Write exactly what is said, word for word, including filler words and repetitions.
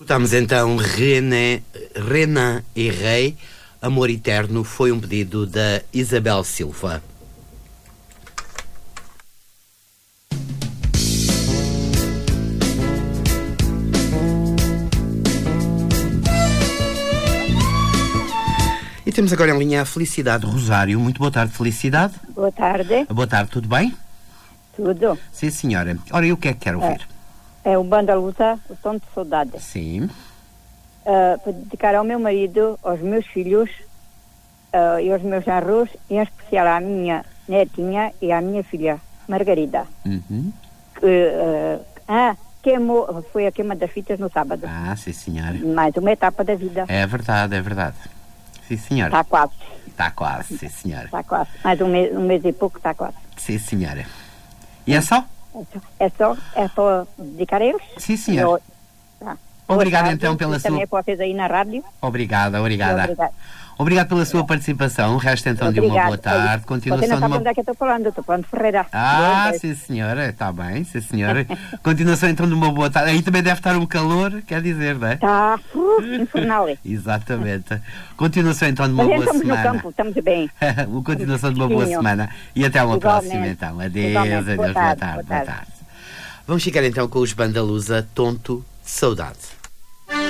Escutamos então René, Renan e Rei, Amor Eterno, foi um pedido da Isabel Silva. E temos agora em linha a Felicidade Rosário. Muito boa tarde, Felicidade. Boa tarde. Boa tarde, tudo bem? Tudo. Sim, senhora. Ora, e o que é que quer ouvir? É, é o Banda Lusa, o Tom de Saudade. Sim. Uh, para dedicar ao meu marido, aos meus filhos uh, e aos meus genros, e em especial à minha netinha e à minha filha, Margarida. Uhum. Que, uh, ah, queimou, foi a queima das fitas no sábado. Ah, sim, senhora. Mais uma etapa da vida. É verdade, é verdade. Sim, senhora. Está quase. Está quase, sim, senhora. Está quase. Mais um mês, um mês e pouco está quase. Sim, senhora. E é só? É só, é só dedicar a eles? Sim, senhora. Tá. Obrigado tarde, então pela e sua... também para vocês aí na rádio. Obrigada, obrigada. Obrigado. Obrigado pela sua participação. O resto então Obrigado. de uma boa tarde. Continuação Você não de sabe uma... onde é que eu estou falando, eu estou falando de Ferreira. Ah, Deus, sim senhora, está bem, sim senhora. Continuação então de uma boa tarde. Aí também deve estar um calor, quer dizer, não é? Está uh, infernal. Exatamente. Continuação então de uma Mas boa estamos semana. no campo, estamos bem. Continuação de uma boa semana. E até uma Igualmente. próxima então. Adeus, Igualmente. adeus, Boa boa tarde, tarde, boa boa tarde. tarde. Vamos ficar então com os Banda Lusa, Tonto de Saudade.